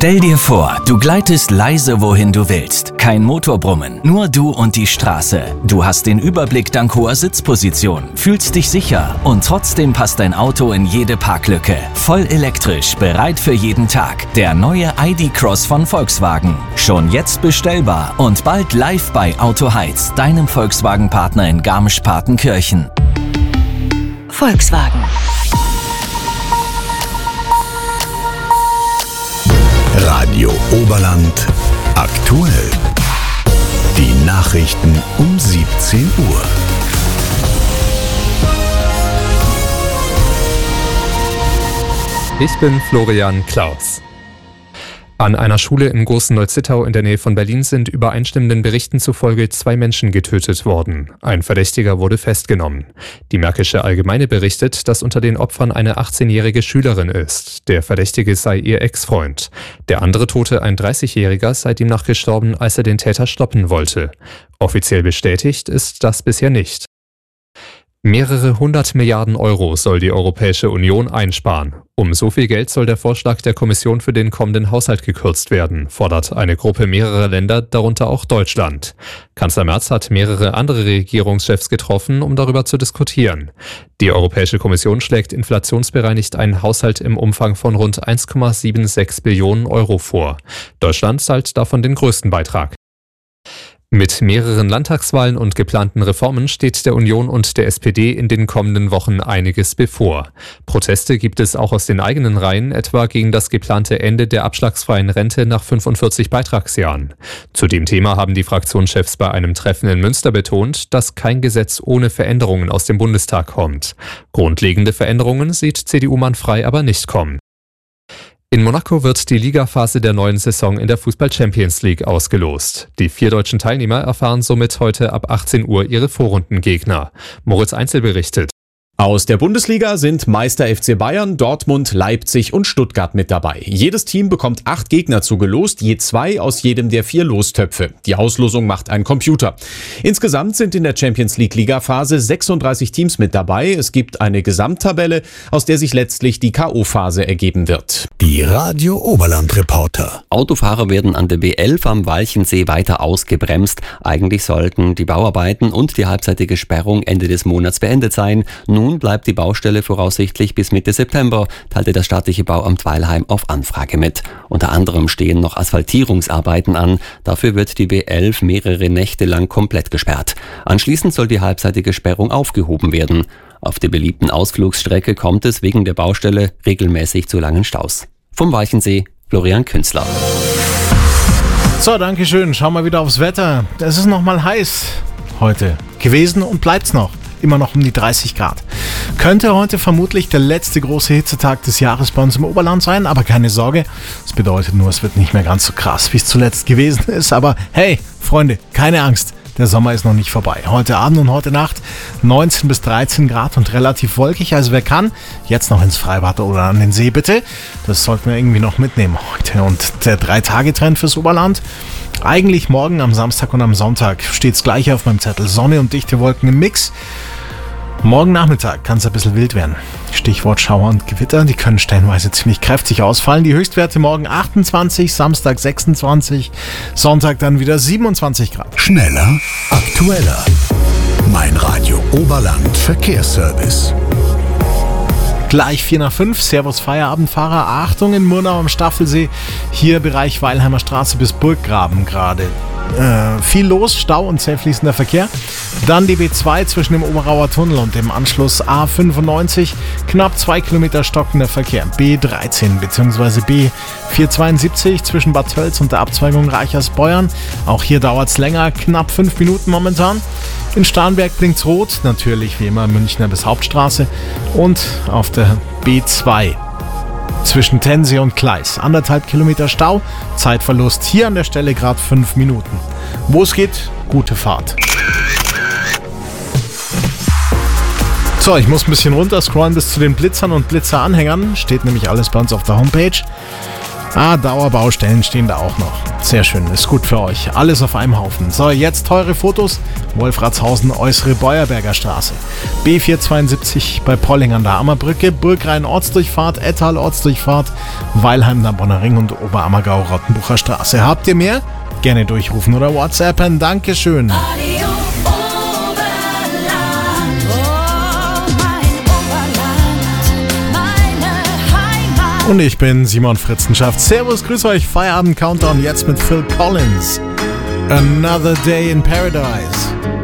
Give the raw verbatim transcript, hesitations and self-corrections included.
Stell dir vor, du gleitest leise wohin du willst. Kein Motorbrummen, nur du und die Straße. Du hast den Überblick dank hoher Sitzposition, fühlst dich sicher und trotzdem passt dein Auto in jede Parklücke. Voll elektrisch, bereit für jeden Tag. Der neue I D Cross von Volkswagen. Schon jetzt bestellbar und bald live bei Auto Heiz, deinem Volkswagen-Partner in Garmisch-Partenkirchen. Volkswagen. Radio Oberland aktuell. Die Nachrichten um siebzehn Uhr. Ich bin Florian Klaus. An einer Schule in Goßen-Neuzittau in der Nähe von Berlin sind übereinstimmenden Berichten zufolge zwei Menschen getötet worden. Ein Verdächtiger wurde festgenommen. Die Märkische Allgemeine berichtet, dass unter den Opfern eine achtzehnjährige Schülerin ist. Der Verdächtige sei ihr Ex-Freund. Der andere Tote, ein dreißigjähriger, sei demnach gestorben, als er den Täter stoppen wollte. Offiziell bestätigt ist das bisher nicht. Mehrere hundert Milliarden Euro soll die Europäische Union einsparen. Um so viel Geld soll der Vorschlag der Kommission für den kommenden Haushalt gekürzt werden, fordert eine Gruppe mehrerer Länder, darunter auch Deutschland. Kanzler Merz hat mehrere andere Regierungschefs getroffen, um darüber zu diskutieren. Die Europäische Kommission schlägt inflationsbereinigt einen Haushalt im Umfang von rund eins Komma sechsundsiebzig Billionen Euro vor. Deutschland zahlt davon den größten Beitrag. Mit mehreren Landtagswahlen und geplanten Reformen steht der Union und der S P D in den kommenden Wochen einiges bevor. Proteste gibt es auch aus den eigenen Reihen, etwa gegen das geplante Ende der abschlagsfreien Rente nach fünfundvierzig Beitragsjahren. Zu dem Thema haben die Fraktionschefs bei einem Treffen in Münster betont, dass kein Gesetz ohne Veränderungen aus dem Bundestag kommt. Grundlegende Veränderungen sieht C D U-Mann Frey aber nicht kommen. In Monaco wird die Ligaphase der neuen Saison in der Fußball-Champions League ausgelost. Die vier deutschen Teilnehmer erfahren somit heute ab achtzehn Uhr ihre Vorrundengegner. Moritz Einzel berichtet. Aus der Bundesliga sind Meister F C Bayern, Dortmund, Leipzig und Stuttgart mit dabei. Jedes Team bekommt acht Gegner zugelost, je zwei aus jedem der vier Lostöpfe. Die Auslosung macht ein Computer. Insgesamt sind in der Champions League Ligaphase sechsunddreißig Teams mit dabei. Es gibt eine Gesamttabelle, aus der sich letztlich die K O-Phase ergeben wird. Die Radio Oberland Reporter. Autofahrer werden an der B elf am Walchensee weiter ausgebremst. Eigentlich sollten die Bauarbeiten und die halbzeitige Sperrung Ende des Monats beendet sein. Nun bleibt die Baustelle voraussichtlich bis Mitte September, teilte das staatliche Bauamt Weilheim auf Anfrage mit. Unter anderem stehen noch Asphaltierungsarbeiten an. Dafür wird die B elf mehrere Nächte lang komplett gesperrt. Anschließend soll die halbseitige Sperrung aufgehoben werden. Auf der beliebten Ausflugsstrecke kommt es wegen der Baustelle regelmäßig zu langen Staus. Vom Walchensee, Florian Künzler. So, danke schön. Schauen wir wieder aufs Wetter. Es ist noch mal heiß heute gewesen und bleibt's noch. Immer noch um die dreißig Grad. Könnte heute vermutlich der letzte große Hitzetag des Jahres bei uns im Oberland sein, aber keine Sorge. Das bedeutet nur, es wird nicht mehr ganz so krass, wie es zuletzt gewesen ist. Aber hey, Freunde, keine Angst. Der Sommer ist noch nicht vorbei. Heute Abend und heute Nacht neunzehn bis dreizehn Grad und relativ wolkig. Also wer kann, jetzt noch ins Freibad oder an den See bitte. Das sollten wir irgendwie noch mitnehmen heute. Und der drei-Tage-Trend fürs Oberland. Eigentlich morgen am Samstag und am Sonntag steht es gleich auf meinem Zettel. Sonne und dichte Wolken im Mix. Morgen Nachmittag kann es ein bisschen wild werden. Stichwort Schauer und Gewitter, die können stellenweise ziemlich kräftig ausfallen. Die Höchstwerte morgen achtundzwanzig, Samstag sechsundzwanzig, Sonntag dann wieder siebenundzwanzig Grad. Schneller, aktueller. Mein Radio Oberland Verkehrsservice. Gleich vier nach fünf, Servus Feierabendfahrer, Achtung in Murnau am Staffelsee, hier Bereich Weilheimer Straße bis Burggraben gerade. Äh, viel los, Stau und zäh fließender Verkehr. Dann die B zwei zwischen dem Oberauer Tunnel und dem Anschluss A fünfundneunzig, knapp zwei Kilometer stockender Verkehr. B dreizehn bzw. B vierhundertzweiundsiebzig zwischen Bad Tölz und der Abzweigung Reichersbeuern. Auch hier dauert es länger, knapp fünf Minuten momentan. In Starnberg blinkt's rot, natürlich wie immer Münchner bis Hauptstraße. Und auf der B zwei zwischen Tennsee und Gleis. Anderthalb Kilometer Stau, Zeitverlust hier an der Stelle gerade fünf Minuten. Wo es geht, gute Fahrt. So, ich muss ein bisschen runterscrollen bis zu den Blitzern und Blitzeranhängern. Steht nämlich alles bei uns auf der Homepage. Ah, Dauerbaustellen stehen da auch noch. Sehr schön, ist gut für euch. Alles auf einem Haufen. So, jetzt teure Fotos. Wolfratshausen, Äußere Beuerberger Straße. B vierhundertzweiundsiebzig bei Polling an der Ammerbrücke, Burgrhein Ortsdurchfahrt, Ettal Ortsdurchfahrt, Weilheim der Bonner Ring und Oberammergau Rottenbucher Straße. Habt ihr mehr? Gerne durchrufen oder WhatsAppen. Dankeschön. Und ich bin Simon Fritzenschaft. Servus, grüß euch. Feierabend Countdown jetzt mit Phil Collins. Another Day in Paradise.